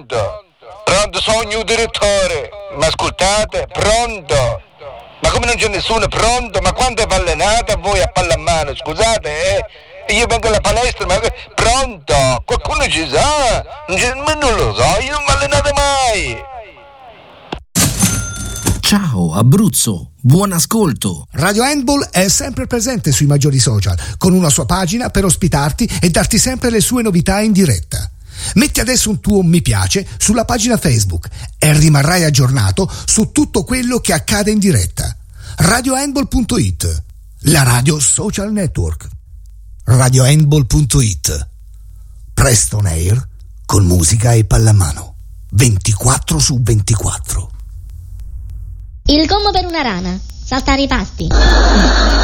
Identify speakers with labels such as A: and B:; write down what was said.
A: Pronto, sono il direttore. Ma ascoltate, pronto? Ma come non c'è nessuno pronto? Ma quante palle nate a voi a pallamano? Scusate, Io vengo alla palestra, ma pronto? Qualcuno ci sa? Non lo so, io non mi allenate mai.
B: Ciao Abruzzo, buon ascolto.
C: Radio Handball è sempre presente sui maggiori social, con una sua pagina per ospitarti e darti sempre le sue novità in diretta. Metti adesso un tuo mi piace sulla pagina Facebook e rimarrai aggiornato su tutto quello che accade in diretta. RadioHandball.it, la radio social network. RadioHandball.it, presto on air con musica e pallamano 24/24.
D: Il gommo per una rana, saltare i pasti.